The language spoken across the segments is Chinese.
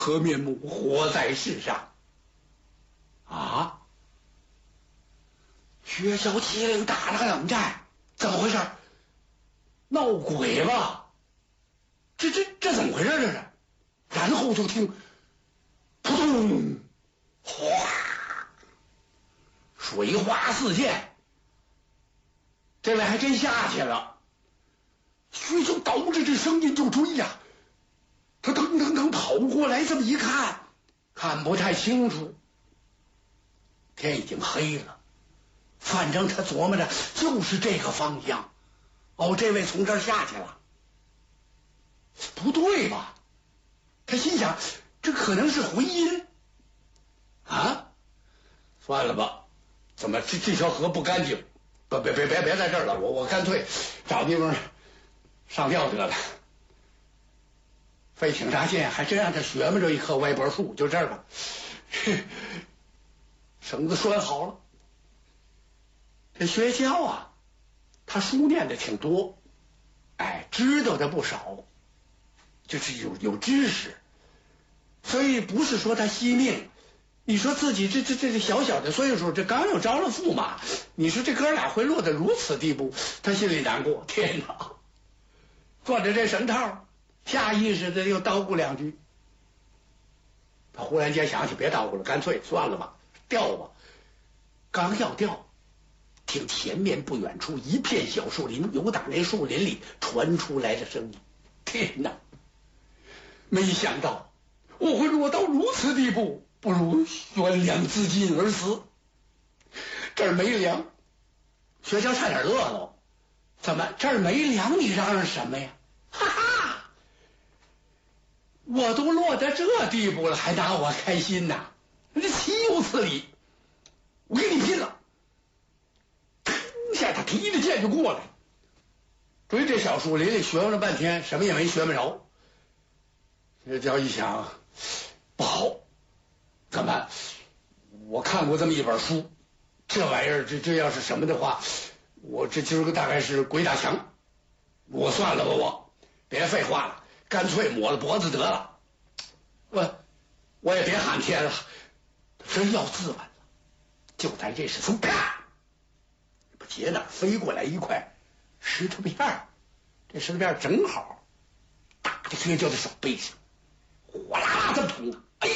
何面目活在世上？啊！薛小七灵打了个冷战，怎么回事？闹鬼吧？这怎么回事？这是？然后就听扑通，哗，水花四溅。这位还真下去了。薛就倒着这声音就追呀，他腾腾腾跑过来，这么一看，看不太清楚，天已经黑了。反正他琢磨着就是这个方向。哦，这位从这儿下去了，不对吧？他心想，这可能是回音啊！算了吧，怎么这条河不干净？别在这儿了，我干脆找地方上吊得了。费挺大劲，还真让他学摸着一棵歪脖树，就这儿吧。绳子拴好了。这学校啊，他书念的挺多，哎，知道的不少，就是有知识，所以不是说他惜命。你说自己这小小的岁数，这刚又着了驸马，你说这哥俩会落得如此地步，他心里难过。天哪！攥着这绳套，下意识的又叨咕两句。他忽然间想起，别叨咕了，干脆算了吧，掉吧。刚要掉，听前面不远处一片小树林，由打那树林里传出来的声音。天哪！没想到我会落到如此地步，不如悬梁自尽而死。这儿没粮，学校差点乐了。怎么这儿没粮？你嚷嚷什么呀？哈哈！我都落到这地步了，还拿我开心呐？这岂有此理！我跟你拼了！腾下，他提着剑就过来，追这小树林里学了半天，什么也没学不着。这叫一想，不好，怎么？我看过这么一本书，这玩意儿这要是什么的话，我这今儿个大概是鬼打墙。我算了吧，我别废话了，干脆抹了脖子得了。我也别喊天了，真要自刎了。就在这时，从啪，不解哪飞过来一块石头片儿，这石头片正好打在薛娇的手背上，哗啦啦这么捅啊！哎，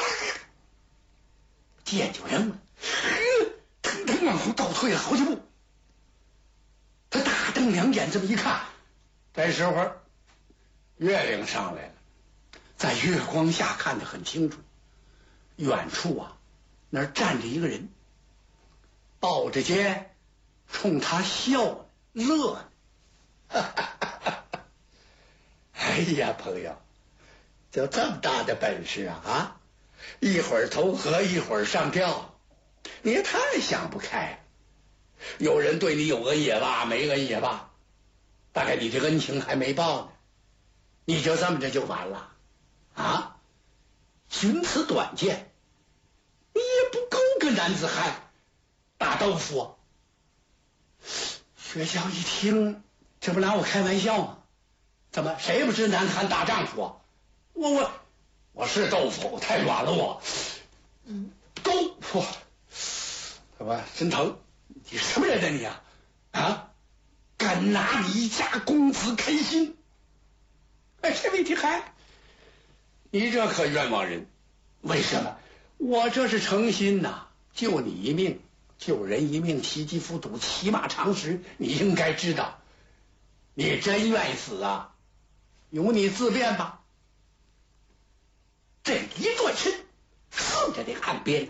剑就扔了，腾腾往后倒退了好几步。他大瞪两眼，这么一看，这时候月亮上来了，在月光下看得很清楚，远处啊，那儿站着一个人，抱着肩，冲他笑乐呢。哎呀，朋友，就这么大的本事啊！一会儿投河，一会儿上吊，你也太想不开了。有人对你有恩也罢，没恩也罢，大概你这恩情还没报呢，你就这么着就完了啊！寻此短见，你也不够个男子汉打豆腐啊！薛娇一听，这不拿我开玩笑吗？怎么谁不知男子汉大丈夫啊？我是豆腐，太软了我。豆腐，怎么真疼？你什么人呢你啊？啊，敢拿你家公子开心？哎，这位听嗨，你这可冤枉人。为什么？我这是诚心呐，救你一命，救人一命，其疾服毒，起码常识，你应该知道。你真愿意死啊？由你自便吧。这一转身，顺着这岸边，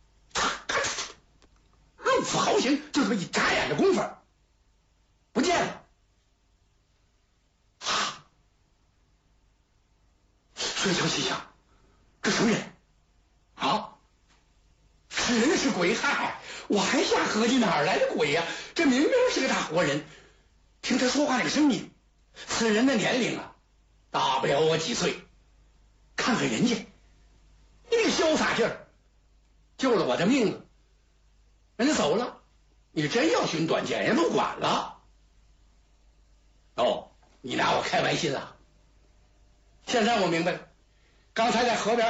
入府豪行，就这么一眨眼的功夫，不见了。哈！薛娇心想，这什么人啊？是人是鬼？嗨，我还瞎合计哪儿来的鬼呀？这明明是个大活人。听他说话那个声音，此人的年龄啊，大不了我几岁。看看人家那个潇洒劲儿，救了我的命了。人家走了，你真要寻短见，人不管了。哦，你拿我开玩笑啊？现在我明白了， 刚才在河边